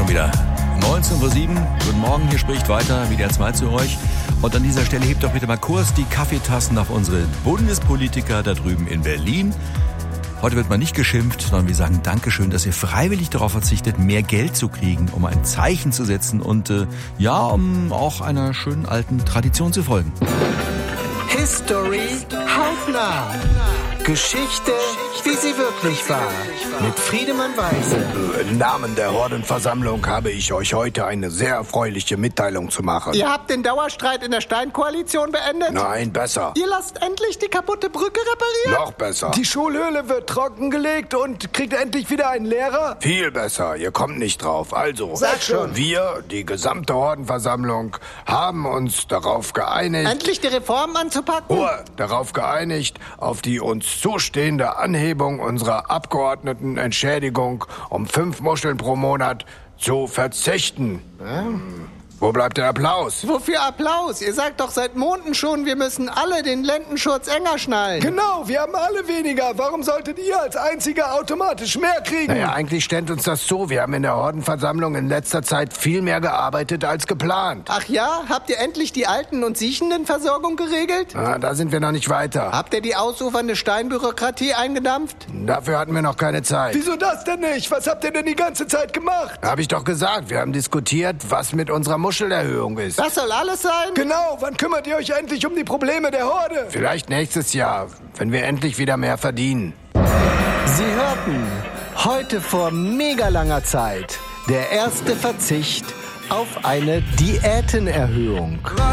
schon wieder 19:07 Uhr. Guten Morgen, hier spricht weiter WDR 2 zu euch. Und an dieser Stelle hebt doch bitte mal kurz die Kaffeetassen auf unsere Bundespolitiker da drüben in Berlin. Heute wird mal nicht geschimpft, sondern wir sagen Dankeschön, dass ihr freiwillig darauf verzichtet, mehr Geld zu kriegen, um ein Zeichen zu setzen und um auch einer schönen alten Tradition zu folgen. History hautnah. Geschichte, wie sie wirklich war. Mit Friedemann Weise. Im Namen der Hordenversammlung habe ich euch heute eine sehr erfreuliche Mitteilung zu machen. Ihr habt den Dauerstreit in der Steinkoalition beendet? Nein, besser. Ihr lasst endlich die kaputte Brücke reparieren? Noch besser. Die Schulhöhle wird trockengelegt und kriegt endlich wieder einen Lehrer? Viel besser. Ihr kommt nicht drauf. Also, Sag schon. Wir, die gesamte Hordenversammlung, haben uns darauf geeinigt... Endlich die Reformen anzupacken? Darauf geeinigt, auf die uns zustehende Anhebung unserer Abgeordnetenentschädigung um 5 Muscheln pro Monat zu verzichten. Wo bleibt der Applaus? Wofür Applaus? Ihr sagt doch seit Monaten schon, wir müssen alle den Lendenschurz enger schnallen. Genau, wir haben alle weniger. Warum solltet ihr als Einziger automatisch mehr kriegen? Naja, eigentlich stellt uns das zu. Wir haben in der Hordenversammlung in letzter Zeit viel mehr gearbeitet als geplant. Ach ja? Habt ihr endlich die Alten- und Siechendenversorgung geregelt? Da sind wir noch nicht weiter. Habt ihr die ausufernde Steinbürokratie eingedampft? Dafür hatten wir noch keine Zeit. Wieso das denn nicht? Was habt ihr denn die ganze Zeit gemacht? Hab ich doch gesagt. Wir haben diskutiert, was mit unserer Muschelerhöhung ist. Das soll alles sein? Genau, wann kümmert ihr euch endlich um die Probleme der Horde? Vielleicht nächstes Jahr, wenn wir endlich wieder mehr verdienen. Sie hörten heute vor mega langer Zeit der erste Verzicht auf eine Diätenerhöhung.